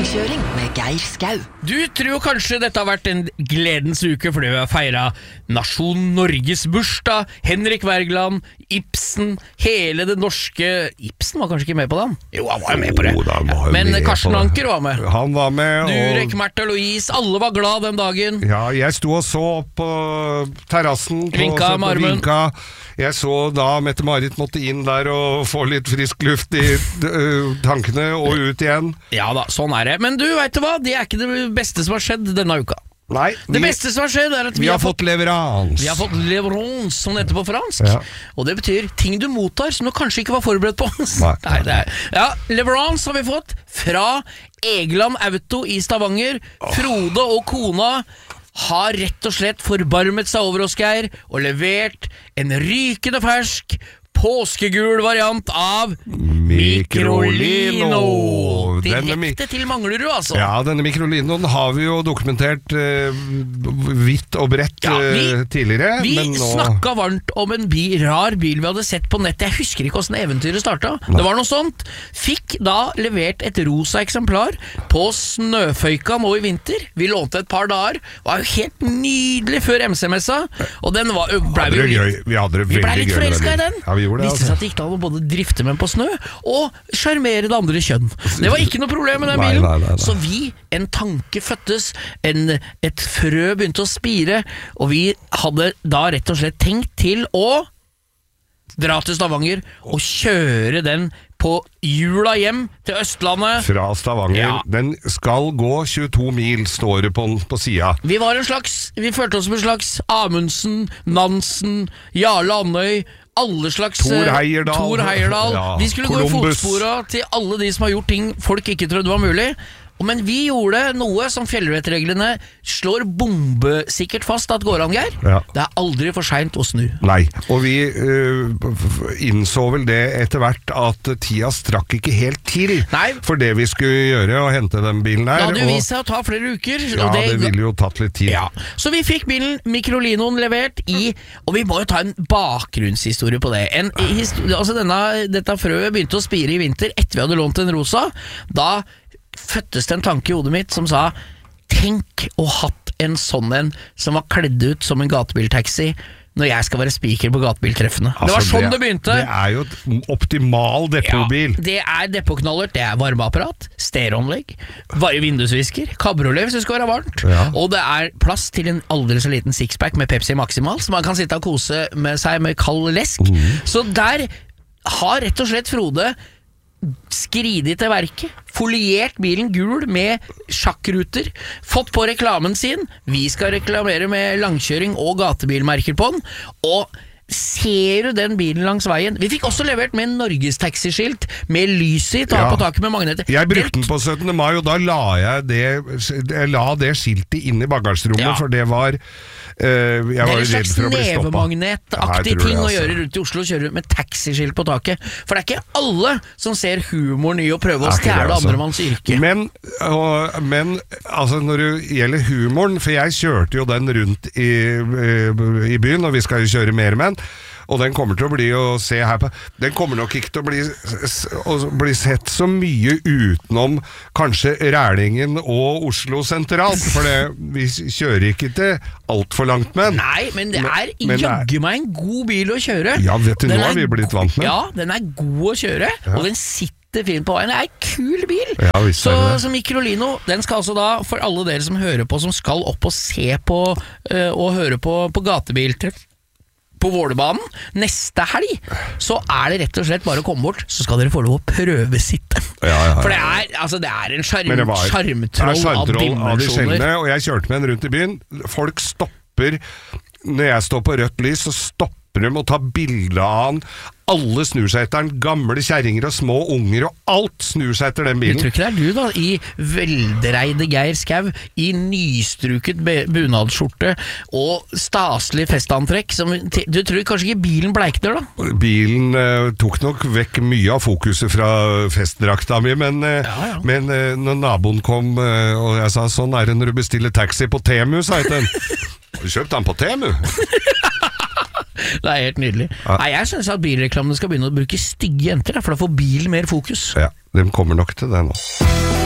langkjøring med Geir Skau. Du tror jo kanskje dette har vært en gledens uke fordi vi har feiret Nasjon Norges bursdag, Henrik Wergeland, Ibsen, hele det norske... Ibsen var kanskje ikke med på den? Jo, han var jo med på det. Men Karsten Anker var med. Han var med. Durek, Märtha Louise, alle var glad den dagen. Ja, jeg sto og så på terrassen på Vinka. Jeg så da Mette-Marit måtte inn der og få litt frisk luft i tankene og ut igjen. Ja da, sånn er det. Men du, vet du hva? Det er ikke det beste som har skjedd denne uka. Nei, det beste som har skjedd er at vi har fått leverans. Vi har fått leverance, som det heter på fransk. Ja. Og det betyr ting du mottar som du kanskje ikke var forberedt på. Nei, det er. Ja, leverance har vi fått fra Egeland Auto i Stavanger. Frode og kona har rett og slett forbarmet seg over oss, Geir, og levert en rykende fersk påskegul variant av Microlino. Direkte til Manglerud, altså. Ja, denne Microlinoen har vi jo dokumentert vidt og bredt tidligere. Vi snakket varmt om en rar bil vi hadde sett på nettet. Jeg husker ikke hvordan eventyret startet. Det var noe sånt. Fikk da levert et rosa eksemplar på Snøføyka nå i vinter. Vi lånte et par dager. Var jo helt nydelig før MC-messa. Og den ble vi ble litt forelsket i den. Ja, vi gjorde det. Visste seg at det gikk an å både drifte med på snø og skjermere det andre kjønn. Det var ikke noe problem med den bilen. Nei. Så en tanke fødtes, et frø begynte å spire, og vi hadde da rett og slett tenkt til å dra til Stavanger og kjøre den på jula hjem til Østlandet. Fra Stavanger. Ja. Den skal gå 22 mil, står det på siden. Vi følte oss som en slags Amundsen, Nansen, Jarle Andøy, alle slags Thor Heyerdahl. Ja. Vi skulle gå i fotspora til alle de som har gjort ting folk ikke trodde var mulig. Men vi gjorde noe som fjellvettreglene slår bombesikkert fast at går an, Geir. Ja. Det er aldri for sent å snu. Nei, og vi innså vel det etter hvert at tida strakk ikke helt til. Nei. For det vi skulle gjøre å hente den bilen der. Det hadde jo vist seg å ta flere uker. Ja, det ville jo tatt litt tid. Ja. Så vi fikk bilen Microlinoen levert og vi må jo ta en bakgrunnshistorie på det. Dette frøet begynte å spire i vinter etter vi hadde lånt en rosa. Da fødtes det en tanke i hodet mitt som sa, tenk å hatt en sånn en som var kledd ut som en gatebiltaxi når jeg skal være speaker på gatebiltreffene. Det var sånn det begynte. Det er jo et optimal depotbil. Ja, det er depoknallert, det er varmeapparat, stereoanlegg, vindusvisker, kabriolet hvis det skal være varmt, og det er plass til en aldri så liten sixpack med Pepsi Maximal, så man kan sitte og kose med seg med kald lesk. Så der har rett og slett Frode skridig til verket, foliert bilen gul med sjakkruter, fått på reklamen sin, vi skal reklamere med langkjøring og gatebilmerker på den, og ser du den bilen langs veien? Vi fikk også levert med Norges taxiskilt med lys i, på taket med magneter. Jeg brukte den på 17. mai, og da la jeg det skiltet inn i bagasjerommet, for det var det er en slags nevemagnetaktig ting å gjøre rundt i Oslo, kjøre med taxiskilt på taket, for det er ikke alle som ser humoren i å prøve å stjæle andremanns yrke. Men altså når det gjelder humoren, for jeg kjørte jo den rundt i byen, og vi skal jo kjøre mer med den, og den kommer til å bli den kommer nok ikke til å bli sett så mye utenom kanskje Rælingen og Oslo sentralt, for vi kjører ikke til alt for langt med den. Nei, men det er jaggu meg en god bil å kjøre. Ja, vet du, nå har vi blitt vant med. Ja, den er god å kjøre, og den sitter fint på veien. Det er en kul bil. Ja, så Microlino, den skal altså da, for alle dere som hører på, som skal opp og se på og høre på gatebiltreff på Vålerbanen neste helg, så er det rett og slett bare å komme bort, så skal dere få lov å prøvesitte. For det er en sjarmtroll av dimensjoner. Og jeg kjørte med en rundt i byen. Folk stopper når jeg står på rødt lys, så stopper de og tar bilder av han. Alle snur seg etter den, gamle kjerringer og små unger, og alt snur seg etter den bilen. Jeg tror ikke det er du da, i veldreide Geir Skau, i nystruket bunadsskjorte og staselig festantrekk, du tror kanskje ikke bilen bleikner da? Bilen tok nok vekk mye av fokuset fra festdrakta mi, men når naboen kom, og jeg sa, sånn er det når du bestiller taxi på Temu, sa jeg til den. Du kjøpte den på Temu? Det er helt nydelig. Nei, jeg synes at bilreklamene skal begynne å bruke stygge jenter, for da får bilen mer fokus. Ja, de kommer nok til det nå.